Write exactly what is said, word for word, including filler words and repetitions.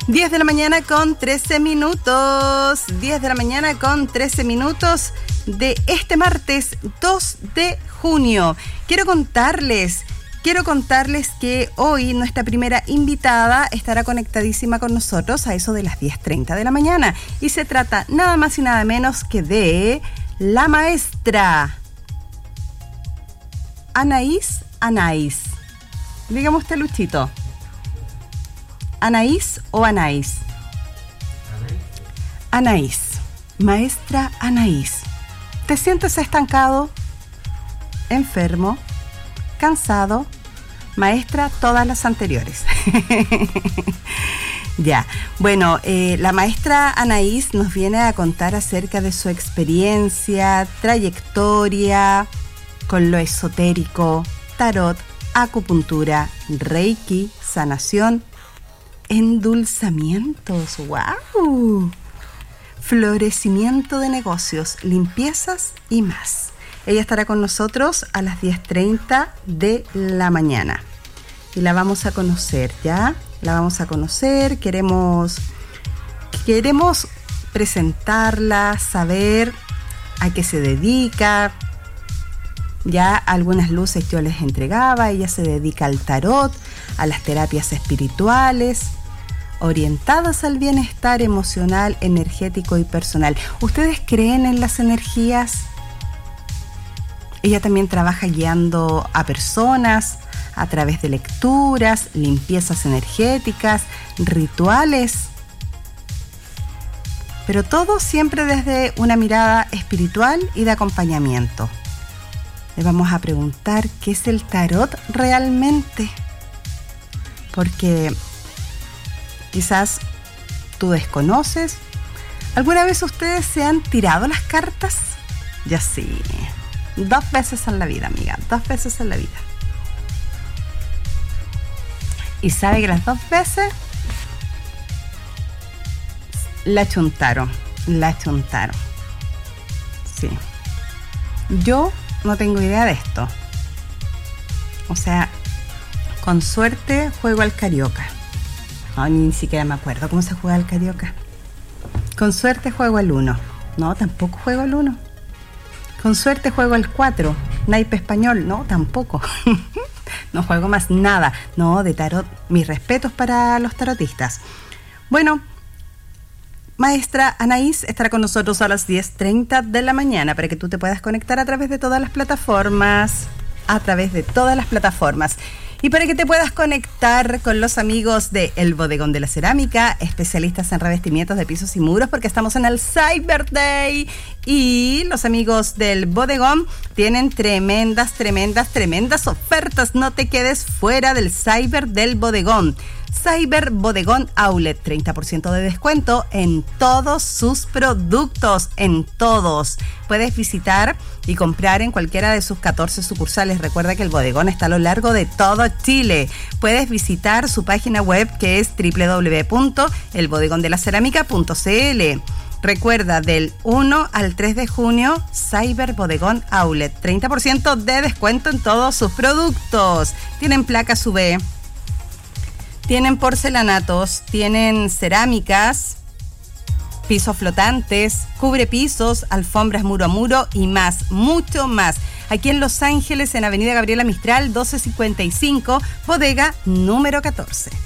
diez de la mañana con trece minutos. diez de la mañana con trece minutos de este martes dos de junio. Quiero contarles, quiero contarles que hoy nuestra primera invitada estará conectadísima con nosotros a eso de las diez treinta de la mañana. Y se trata nada más y nada menos que de la maestra Anaís Anaís. Dígame usted, Luchito. ¿Anaís o Anaís? Anaís. Maestra Anaís. ¿Te sientes estancado? ¿Enfermo? ¿Cansado? Maestra, todas las anteriores. Ya. Bueno, eh, la maestra Anaís nos viene a contar acerca de su experiencia, trayectoria con lo esotérico, tarot, acupuntura, reiki, sanación, endulzamientos, ¡wow! Florecimiento de negocios, limpiezas y más. Ella estará con nosotros a las diez treinta de la mañana. Y la vamos a conocer, ¿ya? La vamos a conocer, queremos, queremos presentarla, saber a qué se dedica. Ya algunas luces yo les entregaba, ella se dedica al tarot, a las terapias espirituales, orientadas al bienestar emocional, energético y personal. ¿Ustedes creen en las energías? Ella también trabaja guiando a personas a través de lecturas, limpiezas energéticas, rituales, pero todo siempre desde una mirada espiritual y de acompañamiento. Le vamos a preguntar qué es el tarot realmente, porque quizás tú desconoces. ¿Alguna vez ustedes se han tirado las cartas? Ya sí, dos veces en la vida, amiga, dos veces en la vida. ¿Y sabe que las dos veces la chuntaron? La chuntaron. Sí. Yo no tengo idea de esto. O sea, con suerte juego al carioca. No, ni siquiera me acuerdo cómo se juega al carioca. Con suerte juego al uno. No, tampoco juego al uno. Con suerte juego al cuatro. Naipe español. No, tampoco. No juego más nada. No, de tarot. Mis respetos para los tarotistas. Bueno, maestra Anaís estará con nosotros a las diez treinta de la mañana para que tú te puedas conectar a través de todas las plataformas. A través de todas las plataformas. Y para que te puedas conectar con los amigos de El Bodegón de la Cerámica, especialistas en revestimientos de pisos y muros, porque estamos en el Cyber Day. Y los amigos del Bodegón tienen tremendas, tremendas, tremendas ofertas. No te quedes fuera del Cyber del Bodegón. Cyber Bodegón Outlet, treinta por ciento de descuento en todos sus productos, en todos. Puedes visitar y comprar en cualquiera de sus catorce sucursales. Recuerda que el bodegón está a lo largo de todo Chile. Puedes visitar su página web, que es doble u doble u doble u punto el bodegón de la cerámica punto c l. Recuerda, del uno al tres de junio, Cyber Bodegón Outlet, treinta por ciento de descuento en todos sus productos. Tienen placas U V, tienen porcelanatos, tienen cerámicas, pisos flotantes, cubrepisos, alfombras muro a muro y más, mucho más. Aquí en Los Ángeles, en Avenida Gabriela Mistral, doce cincuenta y cinco, bodega número catorce.